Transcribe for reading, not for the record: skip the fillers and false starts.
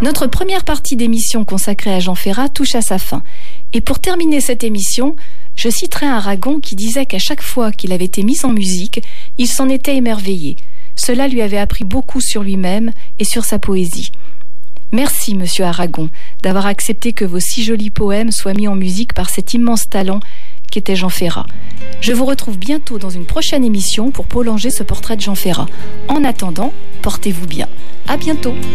Notre première partie d'émission consacrée à Jean Ferrat touche à sa fin. Et pour terminer cette émission, je citerai un Aragon qui disait qu'à chaque fois qu'il avait été mis en musique, il s'en était émerveillé. Cela lui avait appris beaucoup sur lui-même et sur sa poésie. Merci, monsieur Aragon, d'avoir accepté que vos si jolis poèmes soient mis en musique par cet immense talent qu'était Jean Ferrat. Je vous retrouve bientôt dans une prochaine émission pour prolonger ce portrait de Jean Ferrat. En attendant, portez-vous bien. À bientôt.